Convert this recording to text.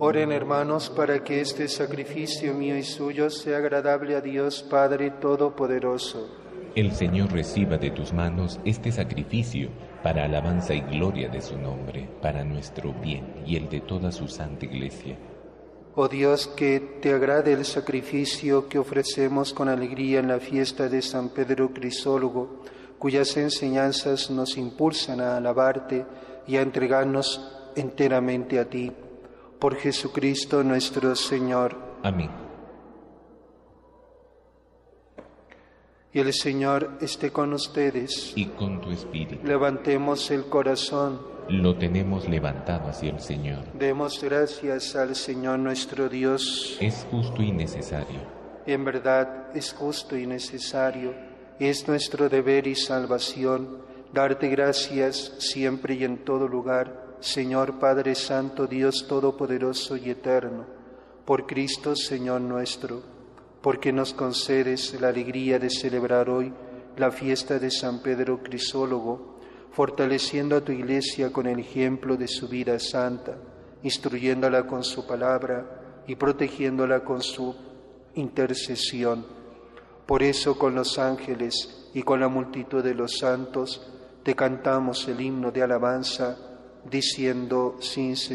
Oren, hermanos, para que este sacrificio mío y suyo sea agradable a Dios Padre Todopoderoso. El Señor reciba de tus manos este sacrificio para alabanza y gloria de su nombre, para nuestro bien y el de toda su santa Iglesia. Oh Dios, que te agrade el sacrificio que ofrecemos con alegría en la fiesta de San Pedro Crisólogo, cuyas enseñanzas nos impulsan a alabarte y a entregarnos enteramente a ti. Por Jesucristo nuestro Señor. Amén. Y el Señor esté con ustedes. Y con tu espíritu. Levantemos el corazón. Lo tenemos levantado hacia el Señor. Demos gracias al Señor nuestro Dios. Es justo y necesario. En verdad es justo y necesario. Es nuestro deber y salvación darte gracias siempre y en todo lugar, Señor Padre Santo, Dios Todopoderoso y Eterno, por Cristo Señor nuestro, porque nos concedes la alegría de celebrar hoy la fiesta de San Pedro Crisólogo, fortaleciendo a tu Iglesia con el ejemplo de su vida santa, instruyéndola con su palabra y protegiéndola con su intercesión. Por eso, con los ángeles y con la multitud de los santos, te cantamos el himno de alabanza, diciendo sin cesar: